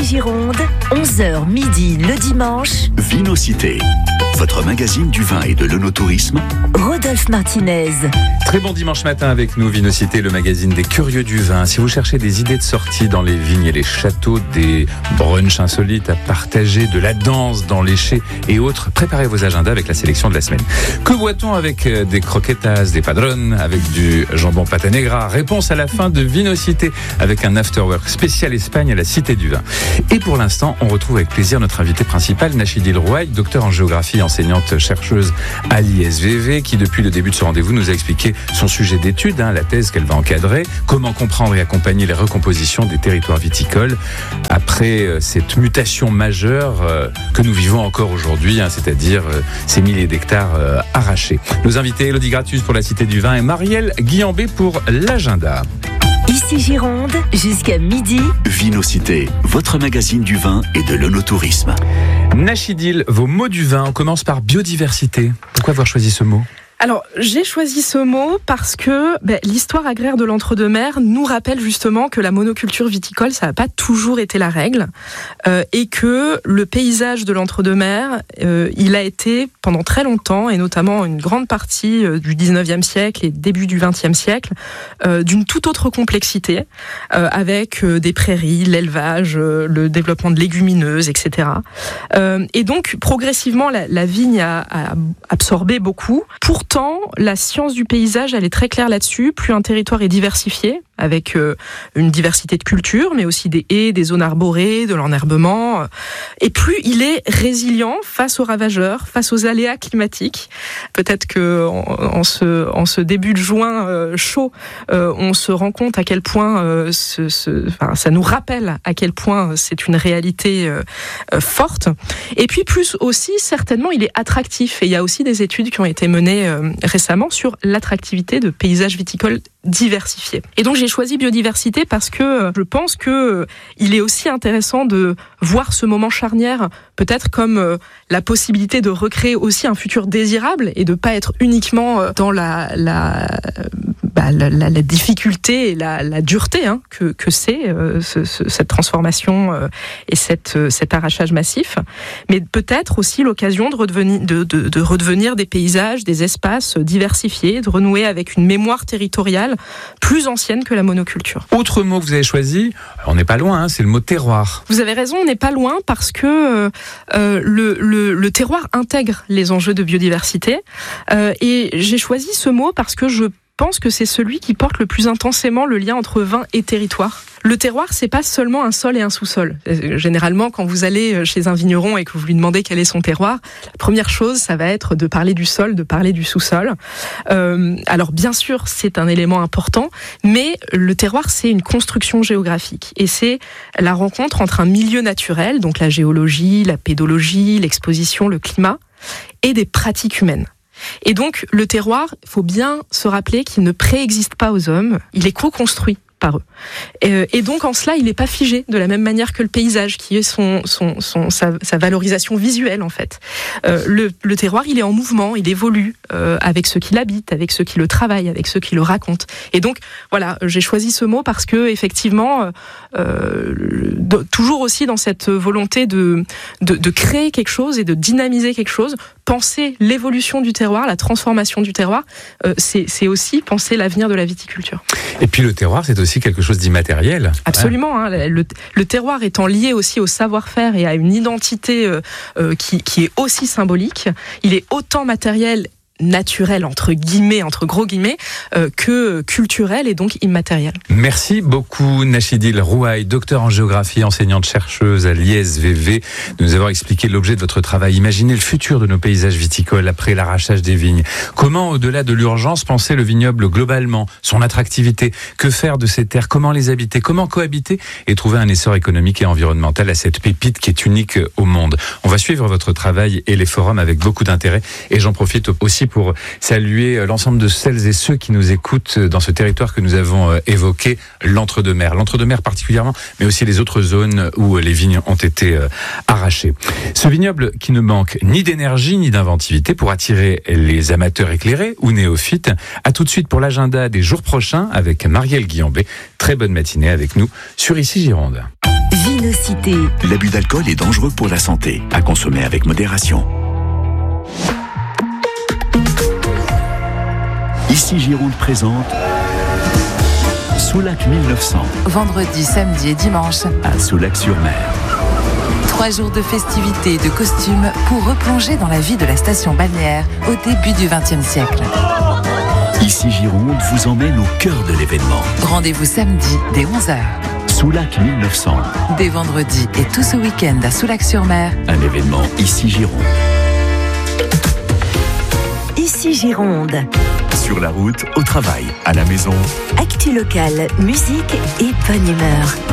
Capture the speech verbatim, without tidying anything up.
Gironde, onze heures midi le dimanche. Vinocité, votre magazine du vin et de l'œnotourisme. Rodolphe Martinez. Très bon dimanche matin avec nous, Vinocité, le magazine des curieux du vin. Si vous cherchez des idées de sortie dans les vignes et les châteaux, des brunchs insolites à partager, de la danse dans les chais et autres, préparez vos agendas avec la sélection de la semaine. Que boit-on avec des croquetas, des padrones, avec du jambon pata negra? Réponse à la fin de Vinocité avec un afterwork spécial Espagne à la Cité du Vin. Et pour l'instant, on retrouve avec plaisir notre invité principal, Nachidil Rouaille, docteur en géographie, enseignante chercheuse à l'I S V V, qui depuis le début de ce rendez-vous nous a expliqué son sujet d'étude, hein, la thèse qu'elle va encadrer, comment comprendre et accompagner les recompositions des territoires viticoles après euh, cette mutation majeure euh, que nous vivons encore aujourd'hui, hein, c'est-à-dire euh, ces milliers d'hectares euh, arrachés. Nos invités, Elodie Gratus pour la Cité du Vin et Marielle Guillambé pour l'agenda. Ici Gironde, jusqu'à midi. Vinocité, votre magazine du vin et de l'œnotourisme. Nachidil, vos mots du vin, on commence par biodiversité. Pourquoi avoir choisi ce mot ? Alors, j'ai choisi ce mot parce que ben, l'histoire agraire de l'entre-deux-mers nous rappelle justement que la monoculture viticole, ça n'a pas toujours été la règle, euh, et que le paysage de l'entre-deux-mers, euh, il a été pendant très longtemps, et notamment une grande partie euh, du dix-neuvième siècle et début du vingtième siècle, euh, d'une toute autre complexité, euh, avec euh, des prairies, l'élevage, euh, le développement de légumineuses, et cetera. Euh, et donc, progressivement, la, la vigne a, a absorbé beaucoup. Pour Pourtant, la science du paysage, elle est très claire là-dessus. Plus un territoire est diversifié, avec euh, une diversité de cultures, mais aussi des haies, des zones arborées, de l'enherbement, euh, et plus il est résilient face aux ravageurs, face aux aléas climatiques. Peut-être que en, en, ce, en ce début de juin euh, chaud, euh, on se rend compte à quel point euh, ce, ce, enfin, ça nous rappelle à quel point c'est une réalité euh, euh, forte. Et puis plus aussi, certainement, il est attractif. Et il y a aussi des études qui ont été menées euh, récemment sur l'attractivité de paysages viticoles diversifiés. Et donc j'ai choisi biodiversité parce que je pense que il est aussi intéressant de voir ce moment charnière peut-être comme la possibilité de recréer aussi un futur désirable et de pas être uniquement dans la la bah, la, la, la difficulté et la, la dureté hein, que que c'est euh, ce, ce, cette transformation euh, et cette euh, cet arrachage massif, mais peut-être aussi l'occasion de redevenir de, de de redevenir des paysages, des espaces diversifiés, de renouer avec une mémoire territoriale plus ancienne que la monoculture. Autre mot que vous avez choisi, on n'est pas loin, hein, c'est le mot terroir. Vous avez raison, on n'est pas loin parce que euh, le, le, le terroir intègre les enjeux de biodiversité euh, et j'ai choisi ce mot parce que je pense que c'est celui qui porte le plus intensément le lien entre vin et territoire. Le terroir, c'est pas seulement un sol et un sous-sol. Généralement, quand vous allez chez un vigneron et que vous lui demandez quel est son terroir, la première chose, ça va être de parler du sol, de parler du sous-sol. Euh, alors, bien sûr, c'est un élément important, mais le terroir, c'est une construction géographique. Et c'est la rencontre entre un milieu naturel, donc la géologie, la pédologie, l'exposition, le climat, et des pratiques humaines. Et donc, le terroir, il faut bien se rappeler qu'il ne préexiste pas aux hommes, il est co-construit par eux. Et, et donc, en cela, il n'est pas figé de la même manière que le paysage, qui est son, son, son, sa, sa valorisation visuelle, en fait. Euh, le, le terroir, il est en mouvement, il évolue euh, avec ceux qui l'habitent, avec ceux qui le travaillent, avec ceux qui le racontent. Et donc, voilà, j'ai choisi ce mot parce que, effectivement, euh, de, toujours aussi dans cette volonté de, de, de créer quelque chose et de dynamiser quelque chose, penser l'évolution du terroir, la transformation du terroir, euh, c'est, c'est aussi penser l'avenir de la viticulture. Et puis le terroir, c'est aussi quelque chose d'immatériel. Absolument. Hein, le, le terroir étant lié aussi au savoir-faire et à une identité euh, euh, qui, qui est aussi symbolique, il est autant matériel, naturel, entre guillemets, entre gros guillemets, euh, que culturel et donc immatériel. Merci beaucoup Nachidil Rouaille, docteur en géographie, enseignante chercheuse à l'I S V V, de nous avoir expliqué l'objet de votre travail. Imaginez le futur de nos paysages viticoles après l'arrachage des vignes. Comment, au-delà de l'urgence, penser le vignoble globalement, son attractivité, que faire de ces terres, comment les habiter, comment cohabiter et trouver un essor économique et environnemental à cette pépite qui est unique au monde. On va suivre votre travail et les forums avec beaucoup d'intérêt et j'en profite aussi pour saluer l'ensemble de celles et ceux qui nous écoutent dans ce territoire que nous avons évoqué, l'entre-deux-mers. L'entre-deux-mers particulièrement, mais aussi les autres zones où les vignes ont été arrachées. Ce vignoble qui ne manque ni d'énergie ni d'inventivité pour attirer les amateurs éclairés ou néophytes. À tout de suite pour l'agenda des jours prochains avec Marielle Guillambé. Très bonne matinée avec nous sur Ici Gironde. Vinocité. L'abus d'alcool est dangereux pour la santé. À consommer avec modération. Ici Gironde présente Soulac mille neuf cents. Vendredi, samedi et dimanche. À Soulac-sur-Mer. Trois jours de festivités et de costumes pour replonger dans la vie de la station balnéaire au début du vingtième siècle. Ici Gironde vous emmène au cœur de l'événement. Rendez-vous samedi dès onze heures. Soulac mille neuf cents. Dès vendredi et tout ce week-end à Soulac-sur-Mer. Un événement Ici Gironde. Ici Gironde. Sur la route, au travail, à la maison. Actu locale, musique et bonne humeur.